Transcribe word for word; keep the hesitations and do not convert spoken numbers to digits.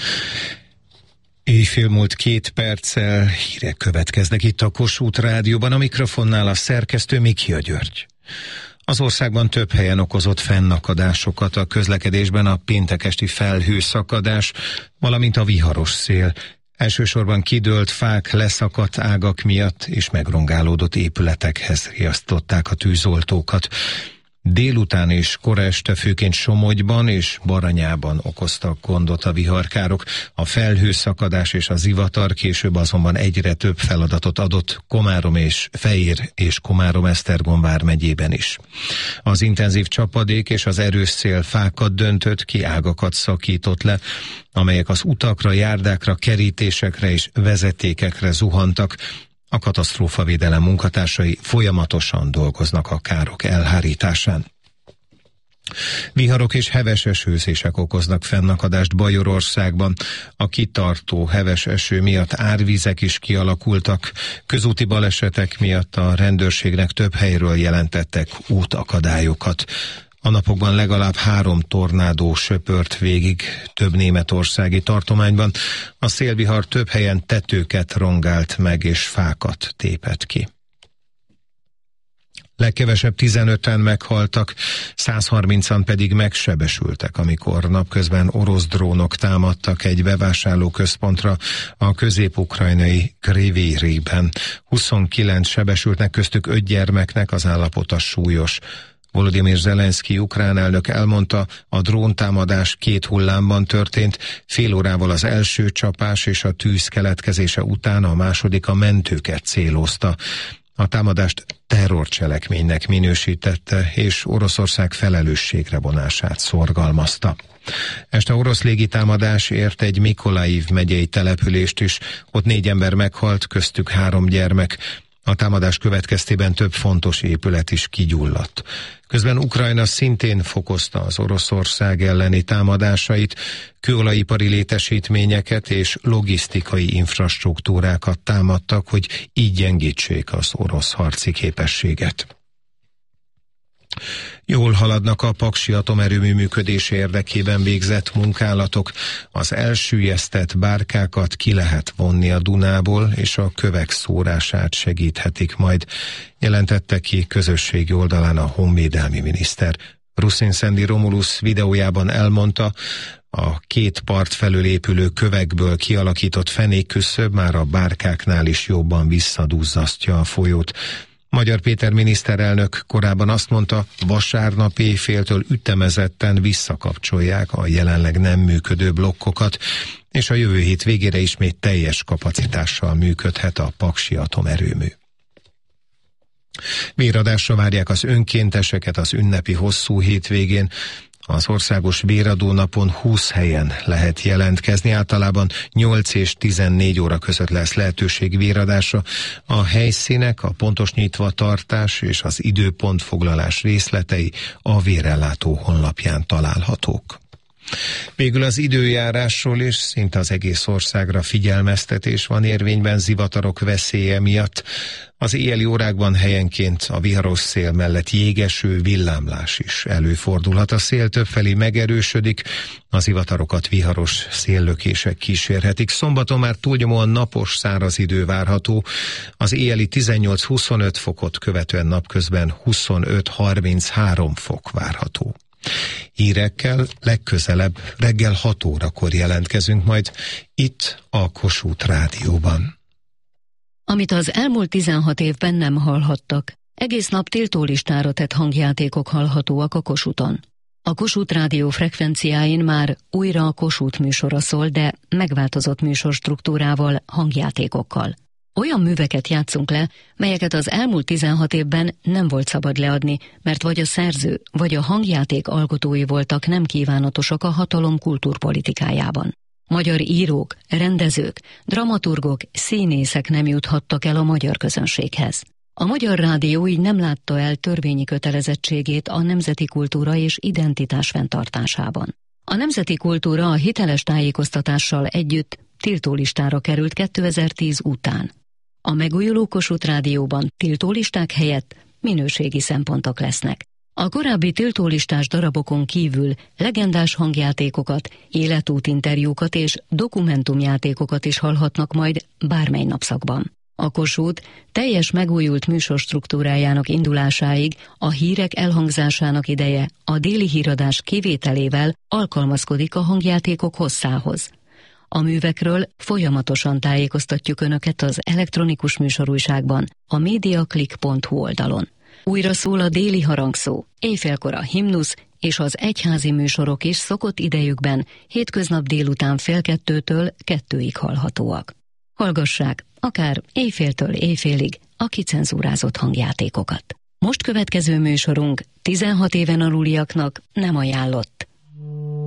Éjfél múlt két perccel hírek következnek itt a Kossuth Rádióban, a mikrofonnál a szerkesztő Mikia György. Az országban több helyen okozott fennakadásokat a közlekedésben a péntek esti felhőszakadás, valamint a viharos szél. Elsősorban kidőlt fák, leszakadt ágak miatt és megrongálódott épületekhez riasztották a tűzoltókat. Délután és kora este főként Somogyban és Baranyában okoztak gondot a viharkárok. A felhőszakadás és a zivatar később azonban egyre több feladatot adott Komárom és Fejér és Komárom-Esztergom vármegyében is. Az intenzív csapadék és az erős szél fákat döntött ki, ágakat szakított le, amelyek az utakra, járdákra, kerítésekre és vezetékekre zuhantak. A katasztrófavédelem munkatársai folyamatosan dolgoznak a károk elhárításán. Viharok és heves esőzések okoznak fennakadást Bajorországban. A kitartó heves eső miatt árvizek is kialakultak. Közúti balesetek miatt a rendőrségnek több helyről jelentettek útakadályokat. A napokban legalább három tornádó söpört végig több németországi tartományban. A szélvihar több helyen tetőket rongált meg és fákat tépett ki. Legkevesebb tizenöten meghaltak, száz harmincan pedig megsebesültek, amikor napközben orosz drónok támadtak egy bevásárlóközpontra a közép-ukrajnai Kriviriben. huszonkilenc sebesültnek, köztük öt gyermeknek az állapota súlyos. Volodymyr Zelenszky ukrán elnök elmondta, a dróntámadás két hullámban történt, fél órával az első csapás és a tűz keletkezése után a második a mentőket célozta. A támadást terrorcselekménynek minősítette, és Oroszország felelősségre vonását szorgalmazta. Este orosz légitámadás ért egy Mikolaiv megyei települést is, ott négy ember meghalt, köztük három gyermek. A támadás következtében több fontos épület is kigyulladt. Közben Ukrajna szintén fokozta az Oroszország elleni támadásait, kőolajipari létesítményeket és logisztikai infrastruktúrákat támadtak, hogy így gyengítsék az orosz harci képességet. Jól haladnak a paksi atomerőmű működése érdekében végzett munkálatok. Az elsüllyesztett bárkákat ki lehet vonni a Dunából, és a kövek szórását segíthetik majd, jelentette ki közösségi oldalán a honvédelmi miniszter. Rusin-Szendi Romulus videójában elmondta, a két part felől épülő kövekből kialakított fenékküszöb már a bárkáknál is jobban visszadúzzasztja a folyót. Magyar Péter miniszterelnök korábban azt mondta, vasárnap éjféltől ütemezetten visszakapcsolják a jelenleg nem működő blokkokat, és a jövő hét végére ismét teljes kapacitással működhet a paksi atomerőmű. Véradásra várják az önkénteseket az ünnepi hosszú hétvégén. Az országos véradó napon húsz helyen lehet jelentkezni, általában nyolc és tizennégy óra között lesz lehetőség véradásra. A helyszínek, a pontos nyitvatartás és az időpontfoglalás részletei a vérellátó honlapján találhatók. Végül az időjárásról is szinte az egész országra figyelmeztetés van érvényben zivatarok veszélye miatt. Az éjjeli órákban helyenként a viharos szél mellett jégeső, villámlás is előfordulhat. A szél többfelé megerősödik, az zivatarokat viharos széllökések kísérhetik. Szombaton már túlnyomóan napos, száraz idő várható. Az éjjeli tizennyolc-huszonöt fokot követően napközben huszonöt-harminchárom fok várható. Hírekkel legközelebb reggel hat órakor jelentkezünk majd itt a Kossuth Rádióban. Amit az elmúlt tizenhat évben nem hallhattak, egész nap tiltólistára tett hangjátékok hallhatóak a Kossuthon. A Kossuth Rádió frekvenciáin már újra a Kossuth műsora szól, de megváltozott műsorstruktúrával, hangjátékokkal. Olyan műveket játszunk le, melyeket az elmúlt tizenhat évben nem volt szabad leadni, mert vagy a szerző, vagy a hangjáték alkotói voltak nem kívánatosak a hatalom kultúrpolitikájában. Magyar írók, rendezők, dramaturgok, színészek nem juthattak el a magyar közönséghez. A Magyar Rádió így nem látta el törvényi kötelezettségét a nemzeti kultúra és identitás fenntartásában. A nemzeti kultúra a hiteles tájékoztatással együtt tiltólistára került kétezer-tíz után. A megújuló Kossuth Rádióban tiltólisták helyett minőségi szempontok lesznek. A korábbi tiltólistás darabokon kívül legendás hangjátékokat, életútinterjúkat és dokumentumjátékokat is hallhatnak majd bármely napszakban. A Kossuth teljes megújult műsorstruktúrájának indulásáig a hírek elhangzásának ideje a déli híradás kivételével alkalmazkodik a hangjátékok hosszához. A művekről folyamatosan tájékoztatjuk Önöket az elektronikus műsorújságban, a mediaclick pont hu oldalon. Újra szól a déli harangszó, éjfélkor a himnusz és az egyházi műsorok is szokott idejükben hétköznap délután fél kettőtől kettőig hallhatóak. Hallgassák, akár éjféltől éjfélig a kicenzúrázott hangjátékokat. Most következő műsorunk tizenhat éven aluliaknak nem ajánlott.